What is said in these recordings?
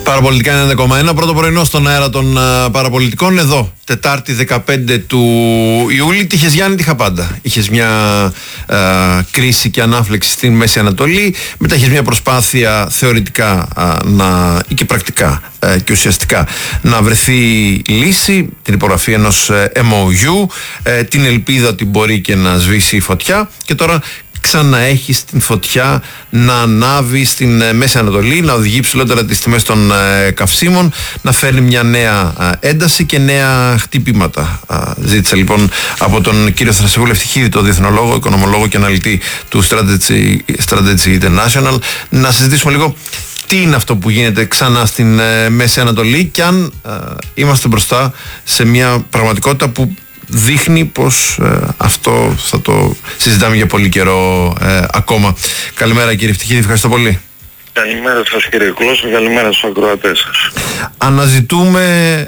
Παραπολιτικά 90,1. Πρώτο πρωινό στον αέρα των παραπολιτικών. Εδώ, Τετάρτη 15 του Ιούλη. Τύχες Γιάννη, τύχα πάντα. Είχες μια κρίση και ανάφλεξη στην Μέση Ανατολή. Μετά είχες μια προσπάθεια θεωρητικά ή και πρακτικά και ουσιαστικά να βρεθεί λύση. Την υπογραφή ενός MOU. Την ελπίδα ότι μπορεί και να σβήσει η φωτιά. Και τώρα ξαναέχει την φωτιά να ανάβει στην Μέση Ανατολή, να οδηγεί ψηλότερα τις τιμές των καυσίμων, να φέρνει μια νέα ένταση και νέα χτυπήματα. Ζήτησα λοιπόν από τον κύριο Θρασεβού Λευτυχίδη, τον διεθνολόγο, οικονομολόγο και αναλυτή του Strategy International, να συζητήσουμε λίγο τι είναι αυτό που γίνεται ξανά στην Μέση Ανατολή και αν είμαστε μπροστά σε μια πραγματικότητα που δείχνει πως αυτό θα το συζητάμε για πολύ καιρό ακόμα. Καλημέρα κύριε Ευτυχίδη, ευχαριστώ πολύ. Καλημέρα σας κύριε Κλώσο, καλημέρα στους ακροατές σας. Αναζητούμε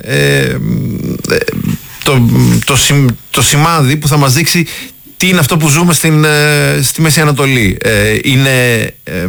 το σημάδι που θα μας δείξει τι είναι αυτό που ζούμε στη Μέση Ανατολή. Είναι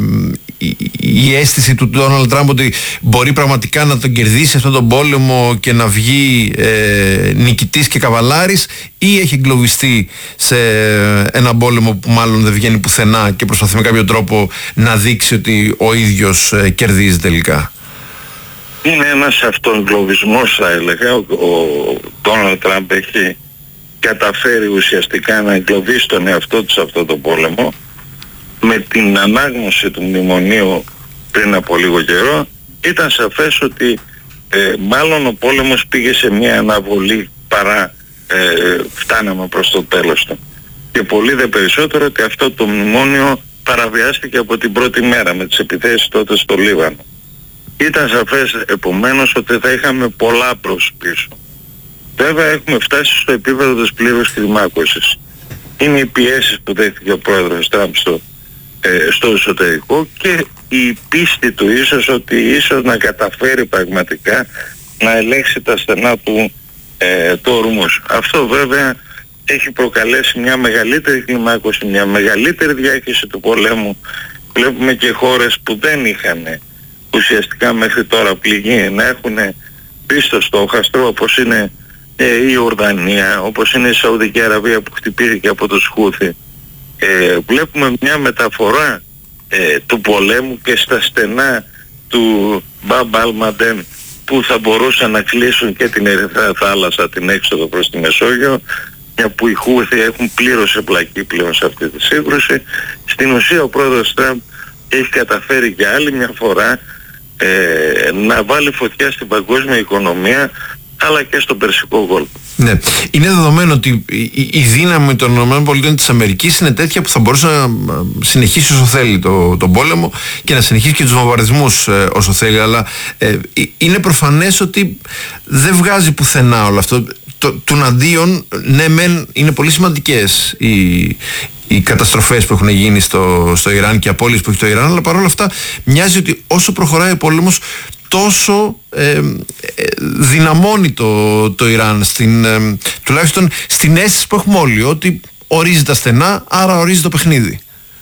η αίσθηση του Ντόναλντ Τραμπ ότι μπορεί πραγματικά να τον κερδίσει αυτόν τον πόλεμο και να βγει νικητής και καβαλάρης, ή έχει εγκλωβιστεί σε ένα πόλεμο που μάλλον δεν βγαίνει πουθενά και προσπαθεί με κάποιο τρόπο να δείξει ότι ο ίδιος κερδίζει τελικά? Είναι ένας αυτοεγκλωβισμός, θα έλεγα. Ο Ντόναλντ Τραμπ έχει καταφέρει ουσιαστικά να εγκλωβίσει τον εαυτό του σε αυτό το πόλεμο. Με την ανάγνωση του μνημονίου πριν από λίγο καιρό ήταν σαφές ότι μάλλον ο πόλεμος πήγε σε μια αναβολή παρά φτάναμε προς το τέλος του. Και πολύ δε περισσότερο ότι αυτό το μνημόνιο παραβιάστηκε από την πρώτη μέρα με τις επιθέσεις τότε στο Λίβανο. Ήταν σαφές επομένως ότι θα είχαμε πολλά προς πίσω. Βέβαια έχουμε φτάσει στο επίπεδο της πλήρους κλιμάκωσης. Είναι οι πιέσεις που δέχτηκε ο πρόεδρος Τραμπ στο εσωτερικό και η πίστη του ότι ίσως να καταφέρει πραγματικά να ελέγξει τα στενά του όρμους. Αυτό βέβαια έχει προκαλέσει μια μεγαλύτερη κλιμάκωση, μια μεγαλύτερη διάχυση του πολέμου. Βλέπουμε και χώρες που δεν είχαν ουσιαστικά μέχρι τώρα πληγή να έχουν μπει στο στόχαστρο, όπως είναι η Ορδανία, όπως είναι η Σαουδική Αραβία που χτυπήθηκε από το Χούθι. Βλέπουμε μια μεταφορά του πολέμου και στα στενά του Μπαμπ Αλ-Μαντέν που θα μπορούσαν να κλείσουν και την Ερυθρά Θάλασσα, την έξοδο προς τη Μεσόγειο, μια που οι Χούθι έχουν πλήρως εμπλακεί πλέον σε αυτή τη σύγκρουση. Στην ουσία ο πρόεδρος Τραμπ έχει καταφέρει για άλλη μια φορά να βάλει φωτιά στην παγκόσμια οικονομία αλλά και στον Περσικό Γόλφο. Ναι. Είναι δεδομένο ότι η δύναμη των ΗΠΑ της Αμερικής είναι τέτοια που θα μπορούσε να συνεχίσει όσο θέλει τον πόλεμο και να συνεχίσει και τους βομβαρδισμούς όσο θέλει, αλλά είναι προφανές ότι δεν βγάζει πουθενά όλο αυτό. Τουναντίον, ναι μεν είναι πολύ σημαντικές οι καταστροφές που έχουν γίνει στο Ιράν και οι απώλειες που έχει το Ιράν, αλλά παρόλα αυτά μοιάζει ότι όσο προχωράει ο πόλεμος τόσο δυναμώνει το Ιράν, τουλάχιστον στην αίσθηση που έχουμε όλοι, ότι ορίζει τα στενά, άρα ορίζει το παιχνίδι.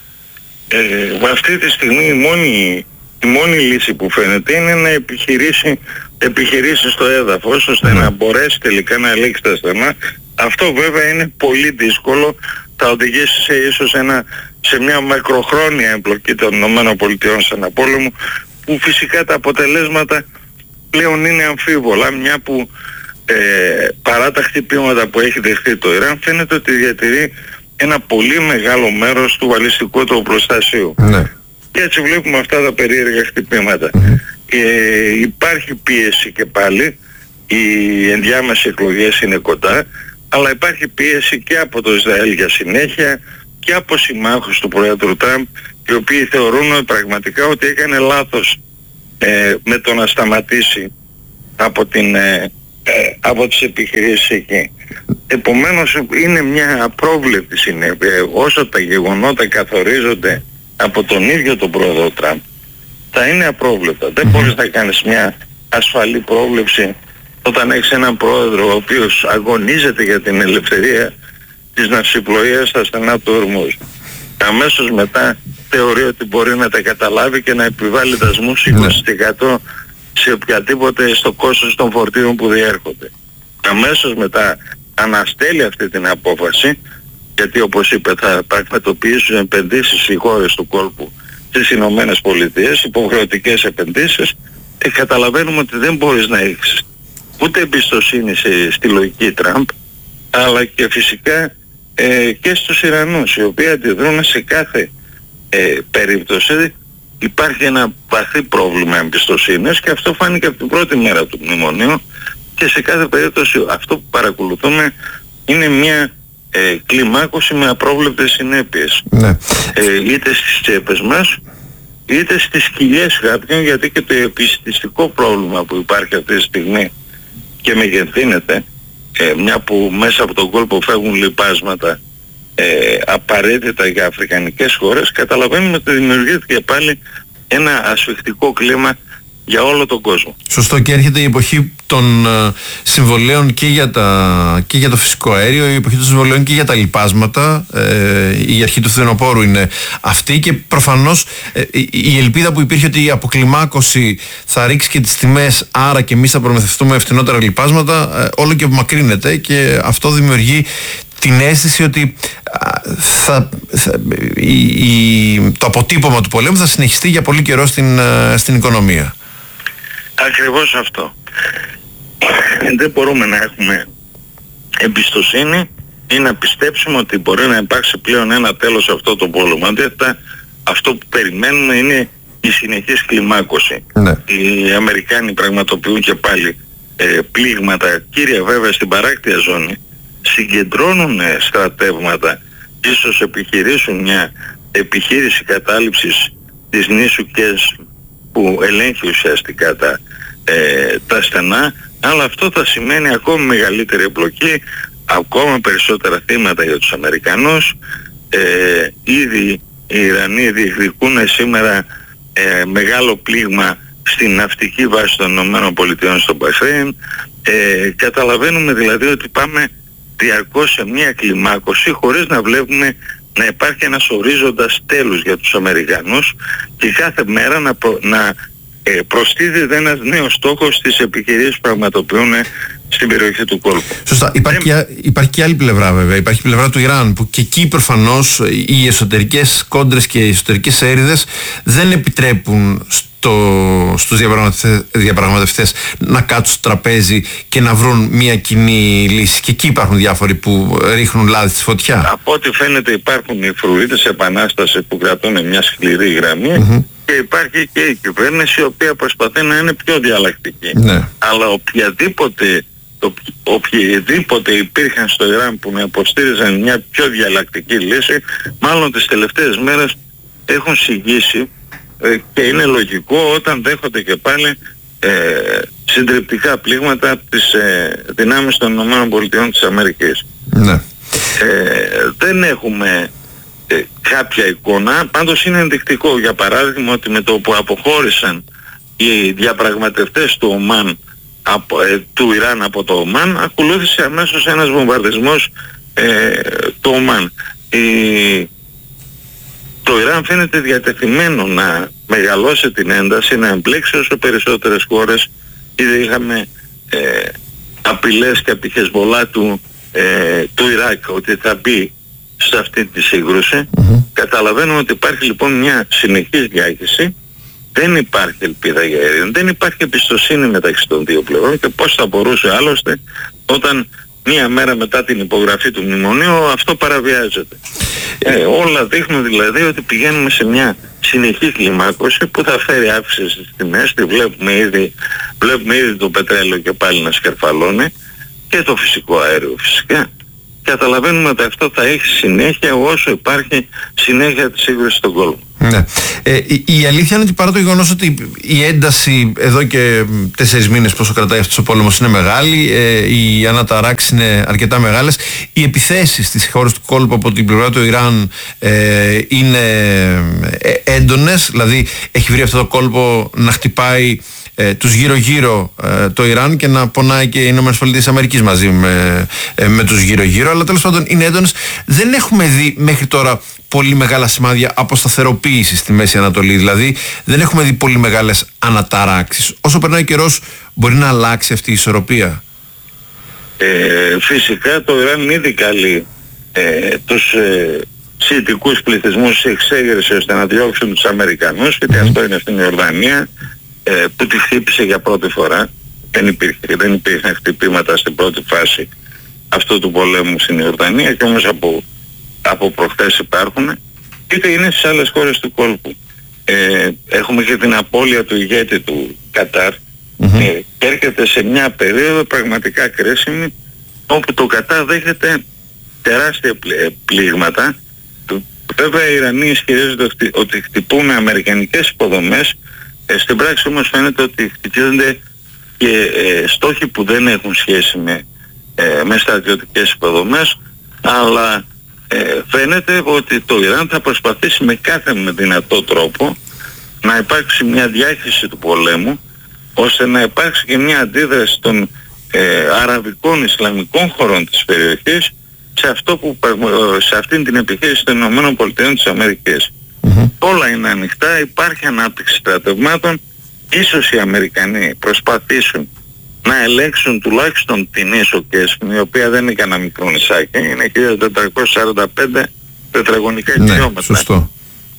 Αυτή τη στιγμή η μόνη λύση που φαίνεται είναι να επιχειρήσει στο έδαφος ώστε να μπορέσει τελικά να ελέγξει τα στενά. Αυτό βέβαια είναι πολύ δύσκολο, θα οδηγήσει σε μια μακροχρόνια εμπλοκή των ΗΠΑ σε ένα πόλεμο που φυσικά τα αποτελέσματα πλέον είναι αμφίβολα, μια που παρά τα χτυπήματα που έχει δεχτεί το Ιράν φαίνεται ότι διατηρεί ένα πολύ μεγάλο μέρος του βαλιστικού του οπλοστασίου. Ναι. Και έτσι βλέπουμε αυτά τα περίεργα χτυπήματα. Υπάρχει πίεση και πάλι, οι ενδιάμεσες εκλογές είναι κοντά, αλλά υπάρχει πίεση και από το Ισραήλ για συνέχεια και από συμμάχους του Προέδρου Τραμπ, οι οποίοι θεωρούν πραγματικά ότι έκανε λάθος με το να σταματήσει από τις επιχειρήσεις εκεί. Επομένως είναι μια απρόβλεπτη συνέπεια. Όσο τα γεγονότα καθορίζονται από τον ίδιο τον πρόεδρο Τραμπ, θα είναι απρόβλεπτα. Δεν μπορείς να κάνεις μια ασφαλή πρόβλεψη όταν έχεις έναν πρόεδρο ο οποίος αγωνίζεται για την ελευθερία της ναυσιπλοείας στα στενά του Ορμούζ. Αμέσως μετά θεωρεί ότι μπορεί να τα καταλάβει και να επιβάλλει δασμούς 20% σε οποιαδήποτε στο κόστος των φορτίων που διέρχονται. Αμέσως μετά αναστέλει αυτή την απόφαση, γιατί όπως είπε θα πραγματοποιήσουν επενδύσεις οι χώρες του κόλπου στις Ηνωμένες Πολιτείες, υποχρεωτικές επενδύσεις, και καταλαβαίνουμε ότι δεν μπορείς να έχεις ούτε εμπιστοσύνη στη λογική Τραμπ, αλλά και φυσικά και στους Ιρανούς, οι οποίοι αντιδρούν σε κάθε περίπτωση. Υπάρχει ένα βαθύ πρόβλημα εμπιστοσύνης και αυτό φάνηκε από την πρώτη μέρα του μνημονίου, και σε κάθε περίπτωση αυτό που παρακολουθούμε είναι μια κλιμάκωση με απρόβλεπτες συνέπειες. Ναι. Είτε στις τσέπες μας, είτε στις κοιλιές κάποιων, γιατί και το επιστηστικό πρόβλημα που υπάρχει αυτή τη στιγμή και μεγεθύνεται, μια που μέσα από τον κόλπο φεύγουν λιπάσματα απαραίτητα για αφρικανικές χώρες, καταλαβαίνουμε ότι δημιουργήθηκε πάλι ένα ασφιχτικό κλίμα για όλο τον κόσμο. Σωστό, και έρχεται η εποχή των συμβολέων και για το φυσικό αέριο, η εποχή των συμβολέων και για τα λιπάσματα. Η αρχή του φθινοπόρου είναι αυτή, και προφανώς η ελπίδα που υπήρχε ότι η αποκλιμάκωση θα ρίξει και τις τιμές, άρα και εμείς θα προμηθευτούμε φτηνότερα λιπάσματα, όλο και απομακρύνεται, και αυτό δημιουργεί την αίσθηση ότι το αποτύπωμα του πολέμου θα συνεχιστεί για πολύ καιρό στην οικονομία. Ακριβώς αυτό. Δεν μπορούμε να έχουμε εμπιστοσύνη ή να πιστέψουμε ότι μπορεί να υπάρξει πλέον ένα τέλος σε αυτό το πόλεμο. Αντίθετα, αυτό που περιμένουμε είναι η συνεχής κλιμάκωση. Ναι. Οι Αμερικάνοι πραγματοποιούν και πάλι πλήγματα, κύρια βέβαια στην παράκτια ζώνη, συγκεντρώνουν στρατεύματα, ίσως επιχειρήσουν μια επιχείρηση κατάληψης της νήσου Κες που ελέγχει ουσιαστικά τα στενά, αλλά αυτό θα σημαίνει ακόμη μεγαλύτερη εμπλοκή, ακόμα περισσότερα θύματα για τους Αμερικανούς. Ήδη οι Ιρανοί διεκδικούν σήμερα μεγάλο πλήγμα στην ναυτική βάση των ΗΠΑ στο Μπαχρέιν. Καταλαβαίνουμε δηλαδή ότι πάμε διαρκώς σε μια κλιμάκωση χωρίς να βλέπουμε να υπάρχει ένας ορίζοντας τέλους για τους Αμερικανούς, και κάθε μέρα να προστίθεται ένας νέος στόχος στις επιχειρήσεις που πραγματοποιούν στην περιοχή του κόλπου. Σωστά. Υπάρχει και άλλη πλευρά βέβαια. Υπάρχει η πλευρά του Ιράν, που και εκεί προφανώς οι εσωτερικές κόντρες και οι εσωτερικές έρηδες δεν επιτρέπουν στους διαπραγματευτές να κάτσουν στο τραπέζι και να βρουν μια κοινή λύση. Και εκεί υπάρχουν διάφοροι που ρίχνουν λάδι στη φωτιά. Από ό,τι φαίνεται υπάρχουν οι φρουρίτες επανάσταση που κρατούν μια σκληρή γραμμή, και υπάρχει και η κυβέρνηση η οποία προσπαθεί να είναι πιο διαλλακτική. Ναι. Αλλά οποιοι υπήρχαν στο Ιράν που να υποστήριζαν μια πιο διαλλακτική λύση, μάλλον τις τελευταίες μέρες έχουν συγγύσει, και είναι λογικό όταν δέχονται και πάλι συντριπτικά πλήγματα από τις δυνάμεις των ΗΠΑ της Αμερικής. Ναι. Δεν έχουμε κάποια εικόνα, πάντως είναι ενδεικτικό για παράδειγμα ότι με το που αποχώρησαν οι διαπραγματευτές του Ομάν, του Ιράν από το Ομάν, ακολούθησε αμέσως ένας βομβαρδισμός του Ομάν. Το Ιράν φαίνεται διατεθειμένο να μεγαλώσει την ένταση, να εμπλέξει όσο περισσότερες χώρες. Ήδη είχαμε απειλές και από τη Χεσμολά του Ιράκ ότι θα μπει σε αυτή τη σύγκρουση. Καταλαβαίνουμε ότι υπάρχει λοιπόν μια συνεχής διάχυση. Δεν υπάρχει ελπίδα για ειρήνη, δεν υπάρχει εμπιστοσύνη μεταξύ των δύο πλευρών, και πώς θα μπορούσε άλλωστε όταν μία μέρα μετά την υπογραφή του μνημονίου αυτό παραβιάζεται. Όλα δείχνουν δηλαδή ότι πηγαίνουμε σε μια συνεχή κλιμάκωση που θα φέρει αύξηση στις τιμές. Βλέπουμε ήδη το πετρέλαιο και πάλι να σκαρφαλώνει, και το φυσικό αέριο φυσικά. Καταλαβαίνουμε ότι αυτό θα έχει συνέχεια όσο υπάρχει συνέχεια της σύγκρουσης στον κόσμο. Ναι. Η αλήθεια είναι ότι παρά το γεγονός ότι η ένταση εδώ και 4 μήνες πόσο κρατάει αυτός ο πόλεμος είναι μεγάλη, οι αναταράξεις είναι αρκετά μεγάλες, οι επιθέσεις στις χώρες του κόλπου από την πλευρά του Ιράν είναι έντονες, δηλαδή έχει βρει αυτό το κόλπο να χτυπάει τους γύρω-γύρω το Ιράν και να πονάει και οι ΗΠΑ μαζί με τους γύρω-γύρω, αλλά τέλος πάντων είναι έντονες. Δεν έχουμε δει μέχρι τώρα πολύ μεγάλα σημάδια αποσταθεροποίησης στη Μέση Ανατολή, δηλαδή δεν έχουμε δει πολύ μεγάλες αναταράξεις. Όσο περνάει ο καιρός μπορεί να αλλάξει αυτή η ισορροπία. Φυσικά το Ιράν ήδη καλεί τους σιητικούς πληθυσμούς εξέγερση ώστε να διώξουν τους Αμερικανούς, γιατί αυτό είναι στην Ιορδανία, που τη χτύπησε για πρώτη φορά. Δεν υπήρχαν χτυπήματα στην πρώτη φάση αυτού του πολέμου στην Ιορδανία, και όμως από προχθές υπάρχουν, είτε είναι στις άλλες χώρες του κόλπου. Έχουμε και την απώλεια του ηγέτη του Κατάρ, και έρχεται σε μια περίοδο πραγματικά κρίσιμη, όπου το Κατάρ δέχεται τεράστια πλήγματα. Βέβαια οι Ιρανοί ισχυρίζονται ότι χτυπούν αμερικανικές υποδομές, στην πράξη όμως φαίνεται ότι χτυπούνται και στόχοι που δεν έχουν σχέση με στρατιωτικές υποδομές, αλλά φαίνεται ότι το Ιράν θα προσπαθήσει με κάθε δυνατό τρόπο να υπάρξει μια διάχυση του πολέμου, ώστε να υπάρξει και μια αντίδραση των αραβικών ισλαμικών χωρών της περιοχής σε αυτήν την επιχείρηση των ΗΠΑ. Όλα είναι ανοιχτά, υπάρχει ανάπτυξη στρατευμάτων. Ίσως οι Αμερικανοί προσπαθήσουν να ελέγξουν τουλάχιστον την ίσο Κέσμη, η οποία δεν είναι κανένα μικρό νησάκι, είναι 1445 τετραγωνικά χιλιόμετρα. Σωστό.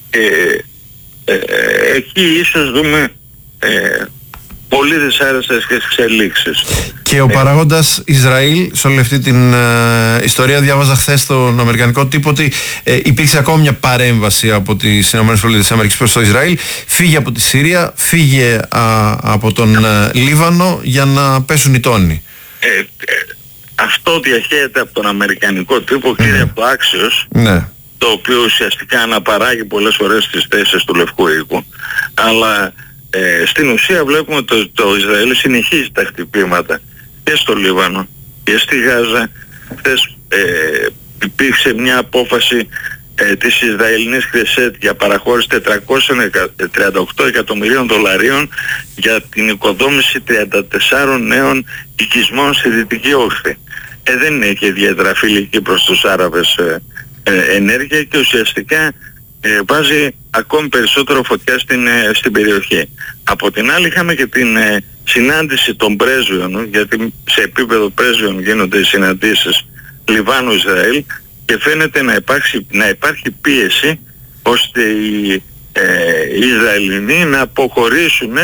Εκεί ίσως δούμε πολύ δυσάρεστες εξελίξεις. Και ο παράγοντας Ισραήλ, σε όλη αυτή την ιστορία, διάβαζα χθες στον αμερικανικό τύπο ότι υπήρξε ακόμα μια παρέμβαση από τις ΗΠΑ προς το Ισραήλ. Φύγε από τη Συρία, φύγε από τον Λίβανο για να πέσουν οι τόνοι. Αυτό διαχέεται από τον αμερικανικό τύπο, κύριε, από το Άξιος, το οποίο ουσιαστικά αναπαράγει πολλές φορές τις θέσεις του Λευκού Οίκου, αλλά στην ουσία βλέπουμε ότι το Ισραήλ συνεχίζει τα χτυπήματα και στο Λίβανο και στη Γάζα. Χθες υπήρξε μια απόφαση της Ισραηλινής Κνεσέτ για παραχώρηση 438 εκατομμυρίων δολαρίων για την οικοδόμηση 34 νέων οικισμών στη Δυτική Όχθη. Δεν είναι και ιδιαίτερα φιλική προς τους Άραβες ενέργεια, και ουσιαστικά βάζει ακόμη περισσότερο φωτιά στην περιοχή. Από την άλλη είχαμε και την συνάντηση των πρέσβειων, γιατί σε επίπεδο πρέσβειων γίνονται οι συναντήσεις Λιβάνου-Ισραήλ, και φαίνεται να υπάρχει πίεση ώστε οι Ισραηλινοί να αποχωρήσουν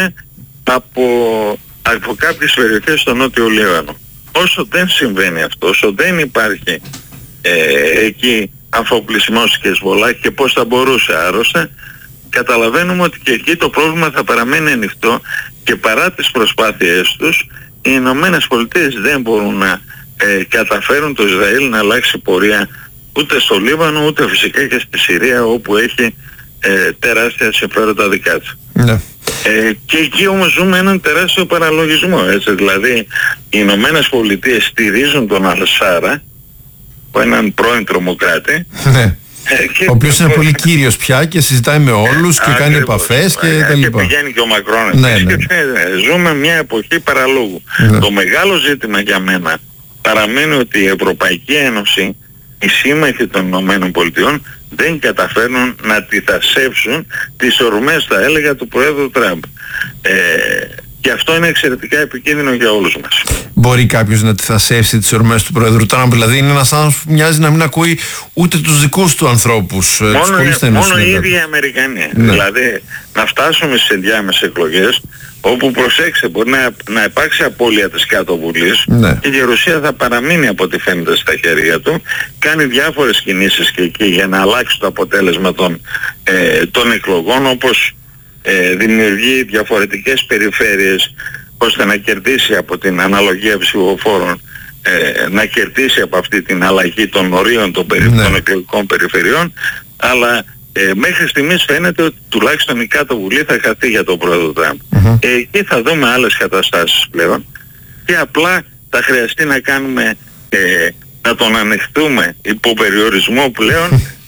από κάποιες περιοχές στο νότιο Λίβανο. Όσο δεν συμβαίνει αυτό, όσο δεν υπάρχει εκεί αφοπλισμός και Χεσβολάχ, και πώς θα μπορούσε άρρωστα, καταλαβαίνουμε ότι και εκεί το πρόβλημα θα παραμένει ανοιχτό, και παρά τις προσπάθειές τους οι Ηνωμένες Πολιτείες δεν μπορούν να καταφέρουν το Ισραήλ να αλλάξει πορεία ούτε στο Λίβανο, ούτε φυσικά και στη Συρία, όπου έχει τεράστια συμφέροντα δικά του. Και εκεί όμως ζούμε έναν τεράστιο παραλογισμό, έτσι. Δηλαδή οι Ηνωμένες Πολιτείες στηρίζουν τον Αλ-Σάρα, έναν πρώην τρομοκράτη, ο οποίος είναι πολύ κύριος πια και συζητάει με όλους και κάνει επαφές και τα λοιπά. Και πηγαίνει και ο Μακρόν. Ζούμε μια εποχή παραλόγου. Το μεγάλο ζήτημα για μένα παραμένει ότι η Ευρωπαϊκή Ένωση, οι σύμμαχοι των Ηνωμένων Πολιτειών, δεν καταφέρνουν να αντιτασσεύσουν τις ορμές, θα έλεγα, του Προέδρου Τραμπ. Και αυτό είναι εξαιρετικά επικίνδυνο για όλους μας. Μπορεί κάποιος να αντιτασσεύσει τις ορμές του Προέδρου Τραμπ? Δηλαδή είναι ένας άνθρωπος που μοιάζει να μην ακούει ούτε τους δικούς του ανθρώπους. Μόνο οι ίδιοι οι Αμερικανοί. Δηλαδή να φτάσουμε σε ενδιάμεσες εκλογές, όπου, προσέξτε, μπορεί να υπάρξει απώλεια της κάτω βουλής, και η Γερουσία θα παραμείνει από ό,τι φαίνεται στα χέρια του. Κάνει διάφορες κινήσεις και εκεί για να αλλάξει το αποτέλεσμα των εκλογών, όπως δημιουργεί διαφορετικές περιφέρειες ώστε να κερδίσει από την αναλογία ψηφοφόρων, να κερδίσει από αυτή την αλλαγή των ορίων των εκλογικών περιφερειών, αλλά μέχρι στιγμής φαίνεται ότι τουλάχιστον η κάτω βουλή θα χαθεί για τον πρόεδρο Τραμπ. Εκεί θα δούμε άλλες καταστάσεις πλέον, και απλά θα χρειαστεί να κάνουμε, να τον ανεχτούμε υπό περιορισμό πλέον,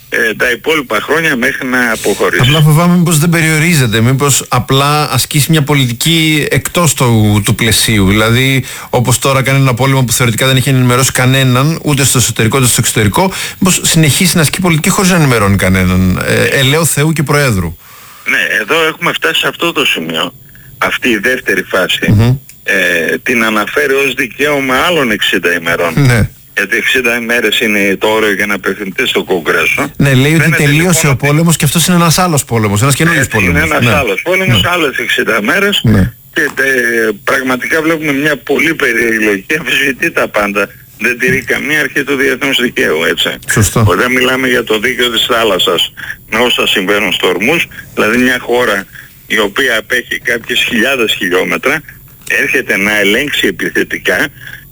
τα υπόλοιπα χρόνια μέχρι να αποχωρήσει. Απλά φοβάμαι μήπως δεν περιορίζεται, μήπως απλά ασκήσει μια πολιτική εκτός του πλαισίου. Δηλαδή, όπως τώρα κάνει ένα πόλεμο που θεωρητικά δεν έχει ενημερώσει κανέναν, ούτε στο εσωτερικό ούτε στο εξωτερικό, μήπως συνεχίσει να ασκεί πολιτική χωρίς να ενημερώνει κανέναν. Ελέω Θεού και Προέδρου. Ναι, εδώ έχουμε φτάσει σε αυτό το σημείο. Αυτή η δεύτερη φάση την αναφέρει ως δικαίωμα άλλων 60 ημερών. Ναι. Γιατί 60 ημέρες είναι το όριο για να απευθυνθεί στο Κογκρέσο. Ναι, λέει ότι τελείωσε ο πόλεμος και αυτός είναι ένας άλλος πόλεμος, ένας καινούργιος πόλεμος. Είναι ένας άλλος πόλεμος, άλλες 60 μέρες και πραγματικά βλέπουμε μια πολύ περίεργη λογική, αμφισβητεί τα πάντα. Δεν τηρεί καμία αρχή του διεθνούς δικαίου, έτσι. Σωστό. Όταν μιλάμε για το δίκαιο της θάλασσας με όσα συμβαίνουν στο Ορμούζ, δηλαδή μια χώρα η οποία απέχει κάποιες χιλιάδες χιλιόμετρα, έρχεται να ελέγξει επιθετικά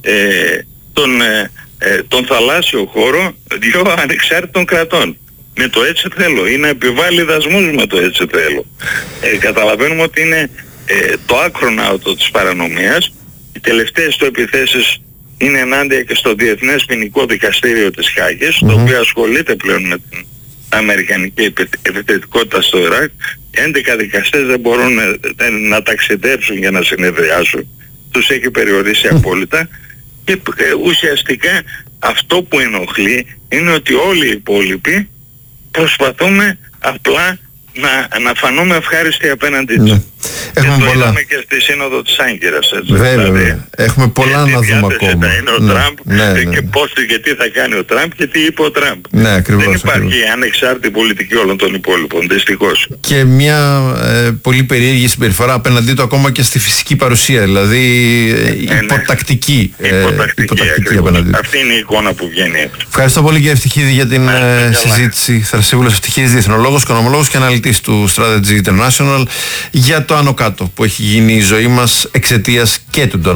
τον θαλάσσιο χώρο δύο ανεξάρτητων κρατών. Με το έτσι θέλω, ή να επιβάλλει δασμούς με το έτσι θέλω. Καταλαβαίνουμε ότι είναι το άκροναωτο της παρανομίας. Οι τελευταίες του επιθέσεις είναι ενάντια και στο Διεθνές Ποινικό Δικαστήριο της Χάγης, το οποίο ασχολείται πλέον με την αμερικανική επιθετικότητα στο Ιράκ. 11 δικαστές δεν μπορούν να ταξιδέψουν για να συνεδριάσουν. Τους έχει περιορίσει απόλυτα. Και ουσιαστικά αυτό που ενοχλεί είναι ότι όλοι οι υπόλοιποι προσπαθούμε απλά να φανούμε ευχάριστοι απέναντι τους. Έχουμε και το πολλά. είδαμε και στη Σύνοδο της Άγκυρας. Βέβαια, δηλαδή, έχουμε πολλά να δούμε ακόμα. Είναι ο Τραμπ και πώς και τι θα κάνει ο Τραμπ και τι είπε ο Τραμπ. Ναι, ακριβώς, δεν υπάρχει ακριβώς. ανεξάρτητη πολιτική όλων των υπόλοιπων, δυστυχώς. Και μια πολύ περίεργη συμπεριφορά απέναντί του ακόμα και στη φυσική παρουσία, δηλαδή υποτακτική. Υποτακτική απέναντί του. Αυτή είναι η εικόνα που βγαίνει έξω. Ευχαριστώ πολύ κύριε Ευτυχίδη για την συζήτηση. Θρασίβουλος Ευτυχίδης, διεθνολόγος, οικονομολόγος και αναλυτής του Strategy International, για το άνω κάτω που έχει γίνει η ζωή μας εξαιτίας και του Donald